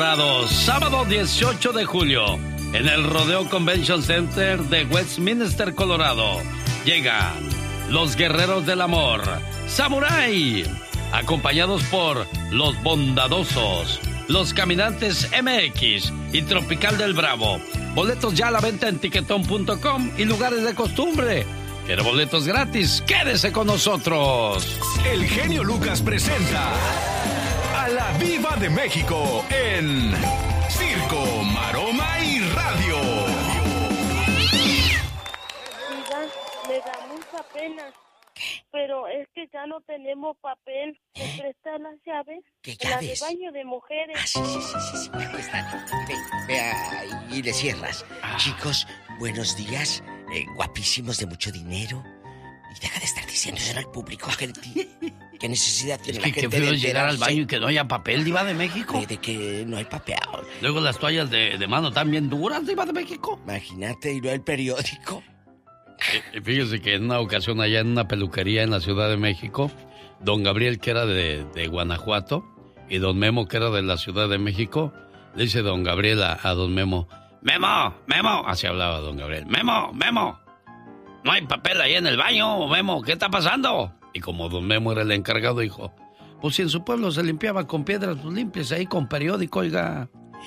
Sábado 18 de julio, en el Rodeo Convention Center de Westminster, Colorado, llegan los Guerreros del Amor, Samurai, acompañados por Los Bondadosos, Los Caminantes MX y Tropical del Bravo. Boletos ya a la venta en tiquetón.com y lugares de costumbre. ¿Quiere boletos gratis? ¡Quédese con nosotros! El genio Lucas presenta a la Viva de México en Circo, Maroma y Radio. Diva, me da mucha pena, pero es que ya no tenemos papel. ¿Me prestan las llaves? ¿Qué La de llaves? baño de mujeres. Ah, sí. Aquí están. Ve ahí y le cierras. Chicos, buenos días. Guapísimos, de mucho dinero. Y deja de estar diciéndoselo al público. ¿Qué necesidad tiene la gente qué feo de es llegar al enterarse baño y que no haya papel, Diva de México. de que no hay papel? Luego las toallas de mano están bien duras, Diva de México. Imagínate, y no el periódico. Fíjese que en una ocasión allá en una peluquería en la Ciudad de México, don Gabriel, que era de Guanajuato, y don Memo, que era de la Ciudad de México, le dice don Gabriel a don Memo: Memo, así hablaba don Gabriel, Memo, no hay papel ahí en el baño, Memo, ¿qué está pasando? Y como don Memo era el encargado, dijo: pues si en su pueblo se limpiaba con piedras, pues límpiese ahí con periódico, oiga.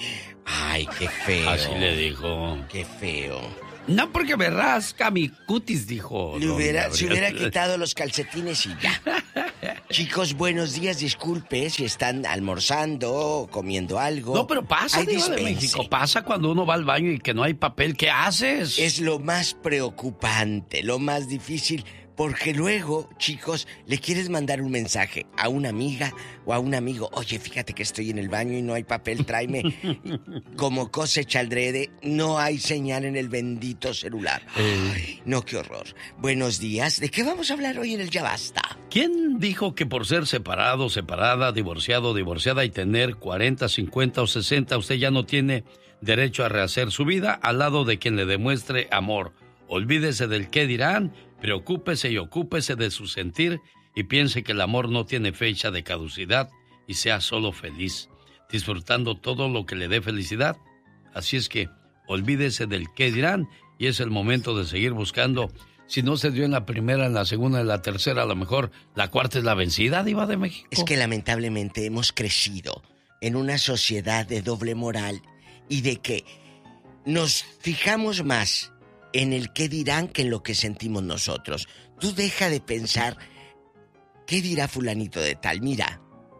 Ay, qué feo. Así le dijo. Qué feo. No, porque me rasca mi cutis, dijo. Se hubiera Gabriel. quitado los calcetines y ya. Chicos, buenos días. Disculpe si están almorzando o comiendo algo. No, pero pasa, Ay, Diva de dispense. México. Pasa cuando uno va al baño y que no hay papel. ¿Qué haces? Es lo más preocupante, lo más difícil, porque luego, chicos, le quieres mandar un mensaje a una amiga o a un amigo: oye, fíjate que estoy en el baño y no hay papel, tráeme. Como cosecha aldrede, no hay señal en el bendito celular. Ay, no, qué horror. Buenos días. ¿De qué vamos a hablar hoy en el Ya Basta? ¿Quién dijo que por ser separado, separada, divorciado, divorciada y tener 40, 50 o 60, usted ya no tiene derecho a rehacer su vida al lado de quien le demuestre amor? Olvídese del qué dirán, preocúpese y ocúpese de su sentir y piense que el amor no tiene fecha de caducidad y sea solo feliz, disfrutando todo lo que le dé felicidad. Así es que olvídese del qué dirán y es el momento de seguir buscando. Si no se dio en la primera, en la segunda, en la tercera, a lo mejor la cuarta es la vencida, Diva de México. Es que lamentablemente hemos crecido en una sociedad de doble moral y de que nos fijamos más en el qué dirán que en lo que sentimos nosotros. Tú deja de pensar qué dirá fulanito de tal. Mira,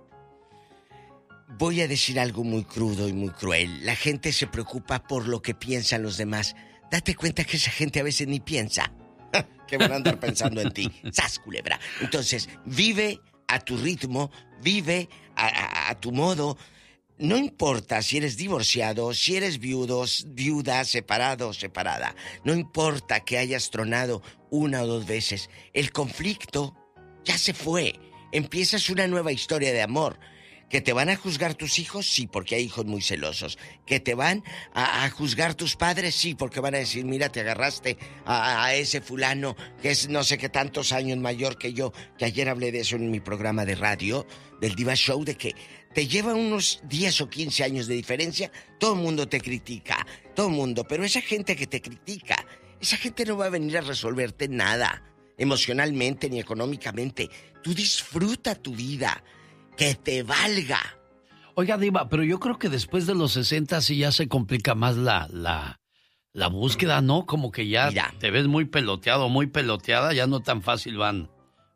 voy a decir algo muy crudo y muy cruel. La gente se preocupa por lo que piensan los demás. Date cuenta que esa gente a veces ni piensa. Que van a andar pensando en ti. ¡Sas, culebra! Entonces, vive a tu ritmo, vive a tu modo. No importa si eres divorciado, si eres viuda, separado o separada. No importa que hayas tronado una o dos veces. El conflicto ya se fue. Empiezas una nueva historia de amor. ¿Que te van a juzgar tus hijos? Sí, porque hay hijos muy celosos. ¿Que te van a juzgar tus padres? Sí, porque van a decir: mira, te agarraste a ese fulano que es no sé qué tantos años mayor que yo. Que ayer hablé de eso en mi programa de radio, del Diva Show, de que te lleva unos 10 o 15 años de diferencia. Todo el mundo te critica, todo el mundo. Pero esa gente que te critica, esa gente no va a venir a resolverte nada, emocionalmente ni económicamente. Tú disfruta tu vida. ¡Que te valga! Oiga, Diva, pero yo creo que después de los 60 sí ya se complica más la búsqueda, ¿no? Como que ya Mira, te ves muy peloteado, muy peloteada, ya no tan fácil van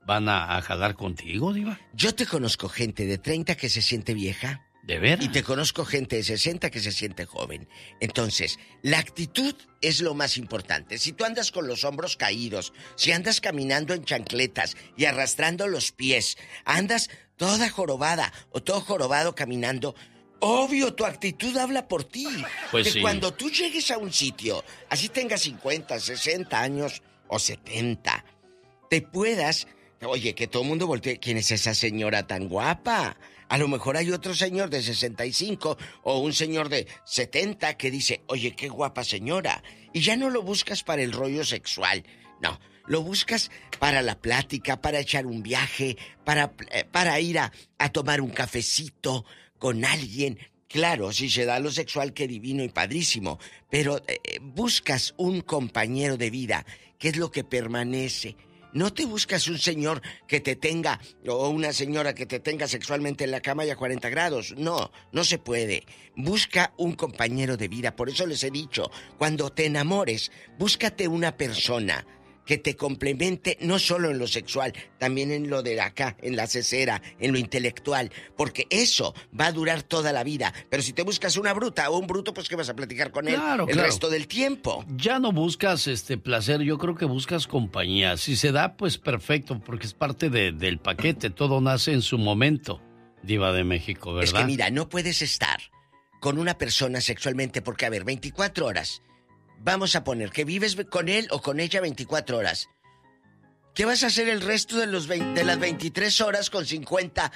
a jalar contigo, Diva. yo te conozco gente de 30 que se siente vieja. ¿De veras? Y te conozco gente de 60 que se siente joven. Entonces, la actitud es lo más importante. Si tú andas con los hombros caídos, si andas caminando en chancletas y arrastrando los pies, andas toda jorobada o todo jorobado caminando, obvio, tu actitud habla por ti. Pues que sí. Cuando tú llegues a un sitio, así tengas 50, 60 años o 70, te puedas... Oye, que todo el mundo voltee. ¿Quién es esa señora tan guapa? A lo mejor hay otro señor de 65 o un señor de 70 que dice: oye, qué guapa señora. Y ya no lo buscas para el rollo sexual. No, lo buscas para la plática, para echar un viaje, para ir a tomar un cafecito con alguien. Claro, si se da lo sexual, qué divino y padrísimo. Pero buscas un compañero de vida, que es lo que permanece. No te buscas un señor que te tenga, o una señora que te tenga sexualmente en la cama y a 40 grados. No, no se puede. Busca un compañero de vida. Por eso les he dicho, cuando te enamores, búscate una persona que te complemente no solo en lo sexual, también en lo de acá, en la cesera, en lo intelectual, porque eso va a durar toda la vida. Pero si te buscas una bruta o un bruto, pues ¿qué vas a platicar con él el resto del tiempo? Ya no buscas placer, yo creo que buscas compañía. Si se da, pues perfecto, porque es parte del paquete, todo nace en su momento, Diva de México, ¿verdad? Es que mira, no puedes estar con una persona sexualmente porque, a ver, 24 horas... Vamos a poner que vives con él o con ella 24 horas. ¿Qué vas a hacer el resto de las 23 horas con 50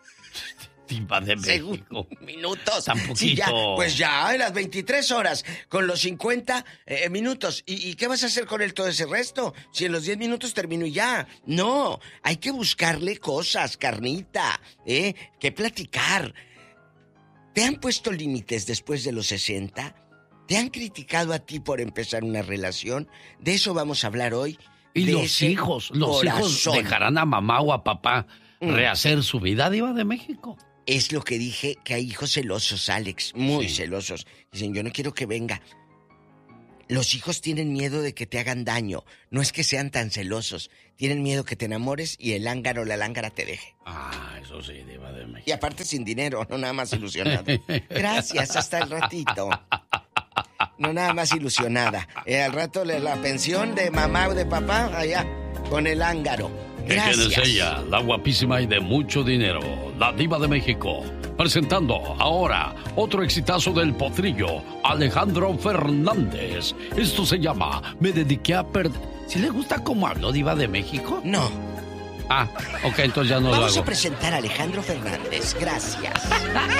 Diva de México? Minutos. Tan poquito. Sí, pues ya, en las 23 horas con los 50 minutos. ¿Y qué vas a hacer con él todo ese resto? Si en los 10 minutos termino y ya. No, hay que buscarle cosas, carnita, que platicar. ¿Te han puesto límites después de los 60? ¿Te han criticado a ti por empezar una relación? De eso vamos a hablar hoy. Y los hijos dejarán a mamá o a papá rehacer su vida, Diva de México. Es lo que dije, que hay hijos celosos, Alex, muy celosos. Dicen, yo no quiero que venga. Los hijos tienen miedo de que te hagan daño. No es que sean tan celosos. Tienen miedo que te enamores y el lángaro o la lángara te deje. Eso sí, Diva de México. Y aparte sin dinero, no nada más ilusionado. Gracias, hasta el ratito. No nada más ilusionada. Al rato la pensión de mamá o de papá allá con el ángaro. Gracias. ¿Quién es ella? La guapísima y de mucho dinero, la Diva de México. Presentando ahora otro exitazo del potrillo, Alejandro Fernández. Esto se llama Me dediqué a perder. ¿Sí le gusta cómo habló, Diva de México? No. Ok, entonces ya no lo hago. Vamos a presentar a Alejandro Fernández. Gracias.